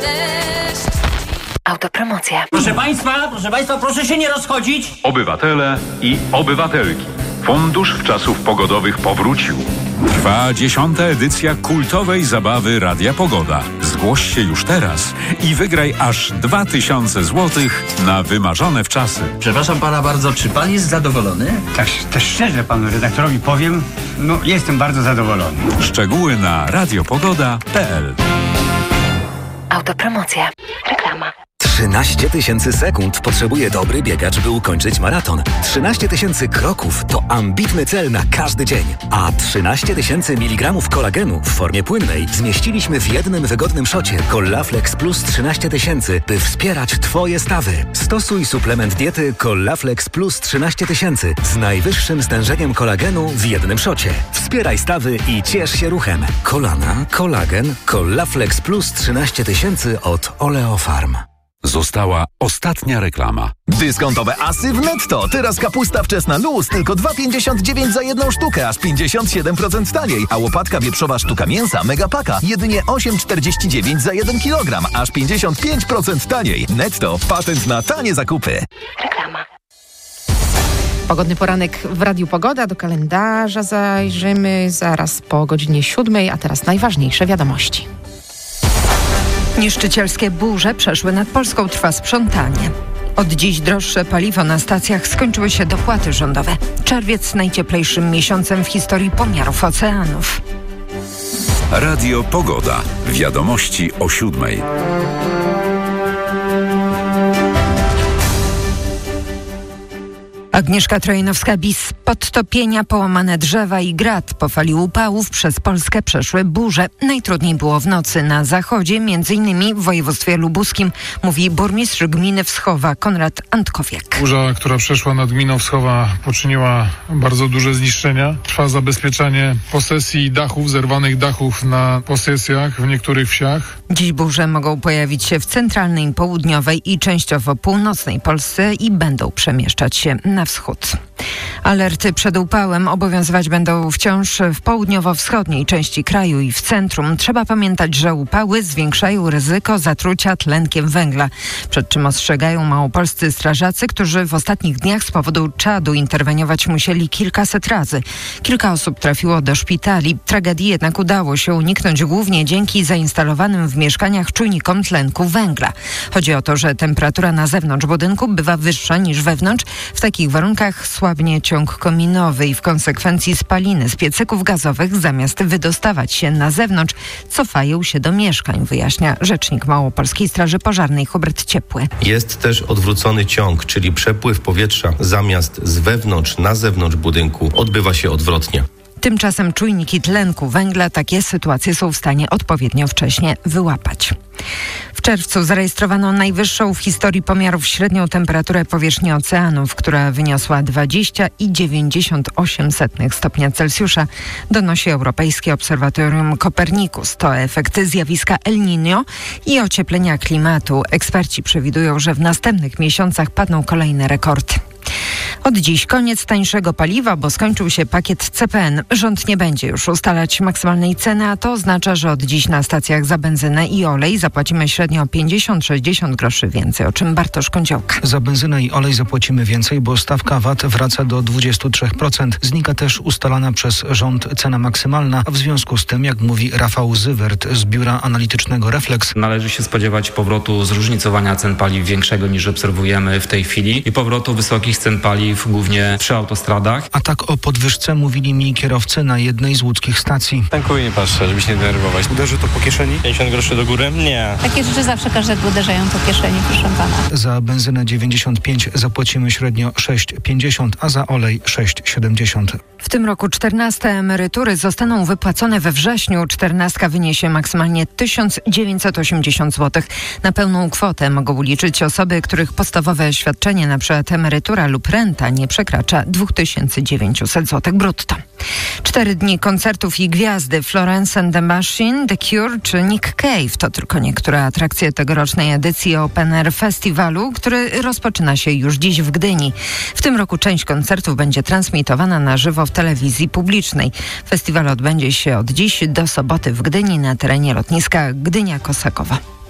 Autopromocja. Proszę Państwa, proszę się nie rozchodzić. Obywatele i obywatelki. Fundusz Wczasów Pogodowych powrócił. Trwa 10. edycja kultowej zabawy Radia Pogoda. Zgłoś się już teraz i wygraj aż 2000 zł na wymarzone wczasy. Przepraszam pana bardzo, czy pan jest zadowolony? Tak szczerze panu redaktorowi powiem, jestem bardzo zadowolony. Szczegóły na radiopogoda.pl. Autopromocja. Reklama. 13 000 sekund potrzebuje dobry biegacz, by ukończyć maraton. 13 000 kroków to ambitny cel na każdy dzień. A 13 000 mg kolagenu w formie płynnej zmieściliśmy w jednym wygodnym szocie Collaflex Plus 13 000, by wspierać Twoje stawy. Stosuj suplement diety Collaflex Plus 13 000 z najwyższym stężeniem kolagenu w jednym szocie. Wspieraj stawy i ciesz się ruchem. Kolana, kolagen, Collaflex Plus 13 000 od Oleofarm. Została ostatnia reklama. Dyskontowe asy w Netto. Teraz kapusta wczesna luz tylko 2,59 za jedną sztukę, aż 57% taniej. A łopatka wieprzowa sztuka mięsa Megapaka jedynie 8,49 za 1 kg, aż 55% taniej. Netto. Patent na tanie zakupy. Reklama. Pogodny poranek w Radiu Pogoda. Do kalendarza zajrzymy zaraz po godzinie 7, a teraz najważniejsze wiadomości. Niszczycielskie burze przeszły nad Polską, trwa sprzątanie. Od dziś droższe paliwo na stacjach, skończyły się dopłaty rządowe. Czerwiec najcieplejszym miesiącem w historii pomiarów oceanów. Radio Pogoda. Wiadomości o 7. Agnieszka Trojanowska-Bis. Podtopienia, połamane drzewa i grad po fali upałów przez Polskę przeszły burze. Najtrudniej było w nocy na zachodzie, m.in. w województwie lubuskim, mówi burmistrz gminy Wschowa Konrad Antkowiak. Burza, która przeszła nad gminą Wschowa, poczyniła bardzo duże zniszczenia. Trwa zabezpieczanie posesji dachów, zerwanych dachów na posesjach w niektórych wsiach. Dziś burze mogą pojawić się w centralnej, południowej i częściowo północnej Polsce i będą przemieszczać się na wschód. Alerty przed upałem obowiązywać będą wciąż w południowo-wschodniej części kraju i w centrum. Trzeba pamiętać, że upały zwiększają ryzyko zatrucia tlenkiem węgla, przed czym ostrzegają małopolscy strażacy, którzy w ostatnich dniach z powodu czadu interweniować musieli kilkaset razy. Kilka osób trafiło do szpitali. Tragedii jednak udało się uniknąć głównie dzięki zainstalowanym w mieszkaniach czujnikom tlenku węgla. Chodzi o to, że temperatura na zewnątrz budynku bywa wyższa niż wewnątrz. W takich warunkach słabnie ciąg kominowy i w konsekwencji spaliny z piecyków gazowych zamiast wydostawać się na zewnątrz, cofają się do mieszkań, wyjaśnia rzecznik Małopolskiej Straży Pożarnej Hubert Ciepły. Jest też odwrócony ciąg, czyli przepływ powietrza zamiast z wewnątrz na zewnątrz budynku odbywa się odwrotnie. Tymczasem czujniki tlenku węgla takie sytuacje są w stanie odpowiednio wcześnie wyłapać. W czerwcu zarejestrowano najwyższą w historii pomiarów średnią temperaturę powierzchni oceanów, która wyniosła 20,98 stopnia Celsjusza, donosi Europejskie Obserwatorium Copernicus. To efekt zjawiska El Niño i ocieplenia klimatu. Eksperci przewidują, że w następnych miesiącach padną kolejne rekordy. Od dziś koniec tańszego paliwa, bo skończył się pakiet CPN. Rząd nie będzie już ustalać maksymalnej ceny, a to oznacza, że od dziś na stacjach za benzynę i olej zapłacimy średnio 50-60 groszy więcej, o czym Bartosz Kądziołka. Za benzynę i olej zapłacimy więcej, bo stawka VAT wraca do 23%. Znika też ustalana przez rząd cena maksymalna, a w związku z tym, jak mówi Rafał Zywert z biura analitycznego Reflex, należy się spodziewać powrotu zróżnicowania cen paliw większego niż obserwujemy w tej chwili i powrotu wysokich cen paliw głównie przy autostradach. A tak o podwyżce mówili mi kierowcy na jednej z łódzkich stacji. Tankuję, nie patrzę, żeby się nie denerwować. Uderzy to po kieszeni? 50 groszy do góry? Nie. Takie rzeczy zawsze każdego uderzają po kieszeni, proszę pana. Za benzynę 95 zapłacimy średnio 6,50, a za olej 6,70. W tym roku 14 emerytury zostaną wypłacone we wrześniu. 14 wyniesie maksymalnie 1980 zł. Na pełną kwotę mogą liczyć osoby, których podstawowe świadczenie, np. emerytura lub renta, nie przekracza 2900 zł brutto. 4 dni koncertów i gwiazdy. Florence and the Machine, The Cure czy Nick Cave to tylko niektóre atrakcje tegorocznej edycji Open Air Festiwalu, który rozpoczyna się już dziś w Gdyni. W tym roku część koncertów będzie transmitowana na żywo w telewizji publicznej. Festiwal odbędzie się od dziś do soboty w Gdyni na terenie lotniska Gdynia-Kosakowa.